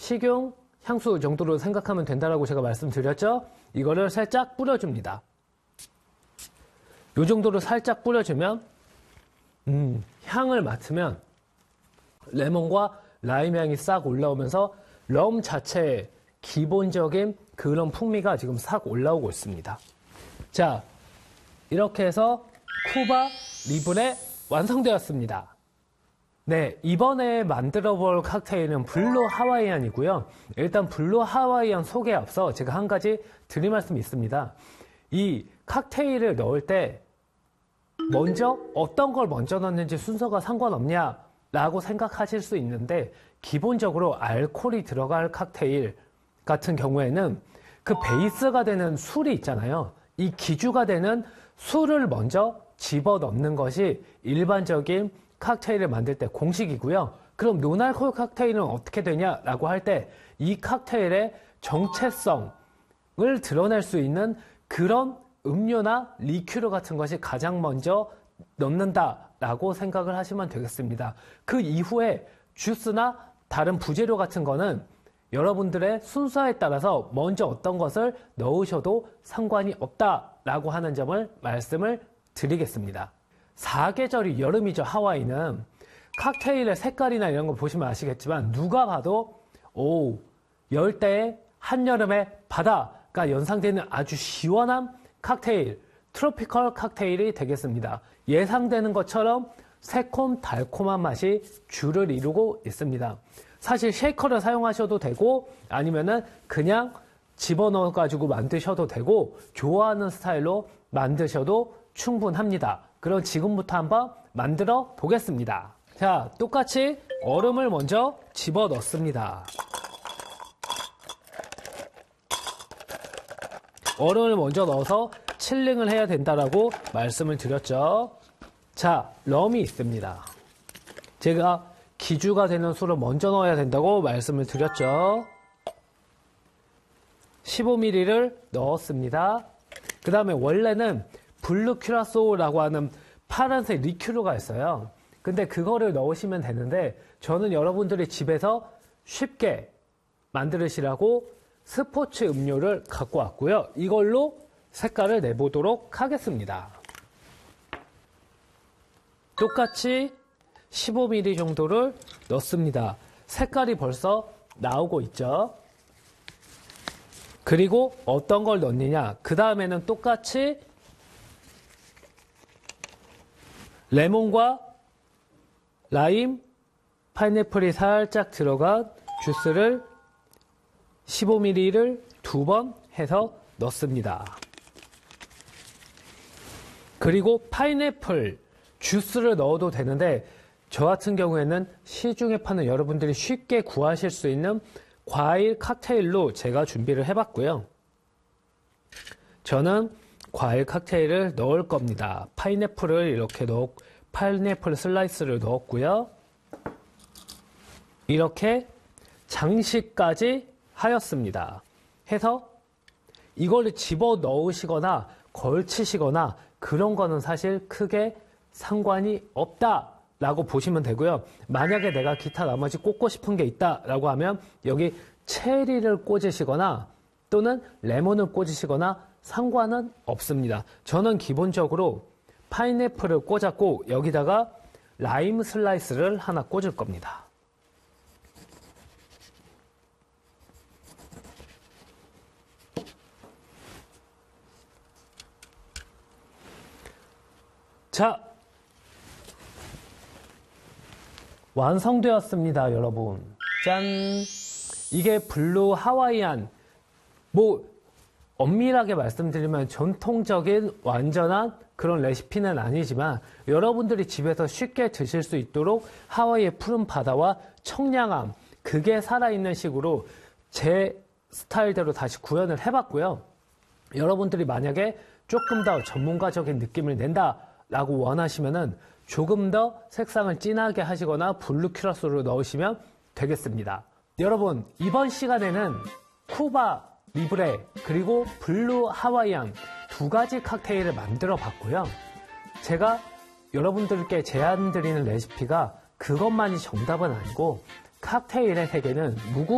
식용 향수 정도로 생각하면 된다라고 제가 말씀드렸죠? 이거를 살짝 뿌려줍니다. 이 정도로 살짝 뿌려주면 향을 맡으면 레몬과 라임 향이 싹 올라오면서 럼 자체의 기본적인 그런 풍미가 지금 싹 올라오고 있습니다. 자, 이렇게 해서 쿠바 리브레 완성되었습니다. 네, 이번에 만들어 볼 칵테일은 블루 하와이안이고요. 일단 블루 하와이안 소개에 앞서 제가 한 가지 드릴 말씀이 있습니다. 이 칵테일을 넣을 때 먼저 어떤 걸 먼저 넣는지 순서가 상관없냐라고 생각하실 수 있는데, 기본적으로 알코올이 들어갈 칵테일 같은 경우에는 그 베이스가 되는 술이 있잖아요. 이 기주가 되는 술을 먼저 집어넣는 것이 일반적인 칵테일을 만들 때 공식이고요. 그럼 논알코올 칵테일은 어떻게 되냐라고 할 때 이 칵테일의 정체성을 드러낼 수 있는 그런 음료나 리큐르 같은 것이 가장 먼저 넣는다라고 생각을 하시면 되겠습니다. 그 이후에 주스나 다른 부재료 같은 거는 여러분들의 순서에 따라서 먼저 어떤 것을 넣으셔도 상관이 없다라고 하는 점을 말씀을 드리겠습니다. 사계절이 여름이죠. 하와이는 칵테일의 색깔이나 이런 거 보시면 아시겠지만 누가 봐도 열대의 한여름의 바다가 연상되는 아주 시원한 칵테일, 트로피컬 칵테일이 되겠습니다. 예상되는 것처럼 새콤 달콤한 맛이 주를 이루고 있습니다. 사실 쉐이커를 사용하셔도 되고 아니면은 그냥 집어넣어 가지고 만드셔도 되고 좋아하는 스타일로 만드셔도 충분합니다. 그럼 지금부터 한번 만들어 보겠습니다. 자, 똑같이 얼음을 먼저 집어넣습니다. 얼음을 먼저 넣어서 칠링을 해야 된다라고 말씀을 드렸죠. 자, 럼이 있습니다. 제가 기주가 되는 술을 먼저 넣어야 된다고 말씀을 드렸죠. 15ml를 넣었습니다. 그 다음에 원래는 블루 큐라소라고 하는 파란색 리큐르가 있어요. 근데 그거를 넣으시면 되는데 저는 여러분들이 집에서 쉽게 만드시라고 스포츠 음료를 갖고 왔고요. 이걸로 색깔을 내보도록 하겠습니다. 똑같이 15ml 정도를 넣습니다. 색깔이 벌써 나오고 있죠. 그리고 어떤 걸 넣느냐, 그 다음에는 똑같이 레몬과 라임, 파인애플이 살짝 들어간 주스를 15ml를 2번 해서 넣습니다. 그리고 파인애플 주스를 넣어도 되는데 저 같은 경우에는 시중에 파는 여러분들이 쉽게 구하실 수 있는 과일 칵테일로 제가 준비를 해봤고요. 저는 과일 칵테일을 넣을 겁니다. 파인애플을 이렇게 파인애플 슬라이스를 넣었고요. 이렇게 장식까지 하였습니다. 해서 이걸 집어 넣으시거나 걸치시거나 그런 거는 사실 크게 상관이 없다라고 보시면 되고요. 만약에 내가 기타 나머지 꽂고 싶은 게 있다라고 하면 여기 체리를 꽂으시거나 또는 레몬을 꽂으시거나 상관은 없습니다. 저는 기본적으로 파인애플을 꽂았고 여기다가 라임 슬라이스를 하나 꽂을 겁니다. 자, 완성되었습니다, 여러분. 짠! 이게 블루 하와이안. 엄밀하게 말씀드리면 전통적인 완전한 그런 레시피는 아니지만 여러분들이 집에서 쉽게 드실 수 있도록 하와이의 푸른 바다와 청량함, 그게 살아있는 식으로 제 스타일대로 다시 구현을 해봤고요. 여러분들이 만약에 조금 더 전문가적인 느낌을 낸다라고 원하시면은 조금 더 색상을 진하게 하시거나 블루 큐라소를 넣으시면 되겠습니다. 여러분, 이번 시간에는 쿠바 리브레 그리고 블루 하와이안 두 가지 칵테일을 만들어 봤고요. 제가 여러분들께 제안드리는 레시피가 그것만이 정답은 아니고 칵테일의 세계는